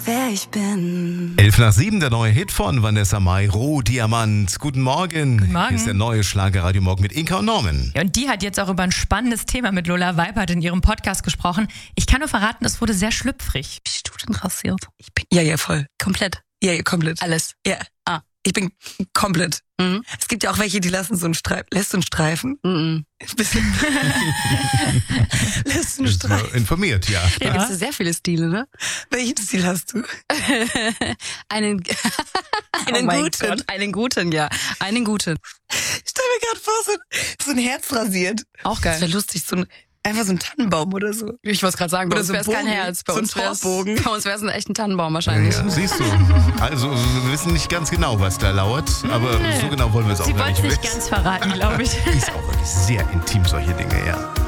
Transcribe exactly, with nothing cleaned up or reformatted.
Wer ich bin. Elf nach sieben, der neue Hit von Vanessa Mai, Rohdiamant. Guten Morgen. Guten Morgen. Hier ist der neue Schlager Radio Morgen mit Inka und Norman. Ja, und die hat jetzt auch über ein spannendes Thema mit Lola Weibert in ihrem Podcast gesprochen. Ich kann nur verraten, es wurde sehr schlüpfrig. Bist du denn rasiert? Ich bin, ja, ja, voll. Komplett. Ja, ja, komplett. Alles. Ja. Ah. Ich bin komplett. Mhm. Es gibt ja auch welche, die lassen so einen Streifen. Lässt du einen Streifen? Mhm. Ein bisschen. Lässt du einen Bist du Streifen? informiert, ja. Da gibt es sehr viele Stile, ne? Welchen Stil hast du? einen einen Oh mein guten. Gott. Einen guten, ja. Einen guten. Ich stell mir gerade vor, so ein, so ein Herz rasiert. Auch Das wäre geil. lustig, so ein, einfach so ein Tannenbaum oder so. Ich wollte gerade sagen, bei Oder uns so ein wäre es kein Bogen. Herz. Bei So ein uns wäre es Torbogen. bei uns wär's ein echter Tannenbaum wahrscheinlich. Ja, siehst du. Also, wir wissen nicht ganz genau, was da lauert, aber Nee. so genau wollen wir es auch Sie gar wollte nicht es nicht wissen. ganz verraten, glaube ich. Ist auch wirklich sehr intim, solche Dinge, ja.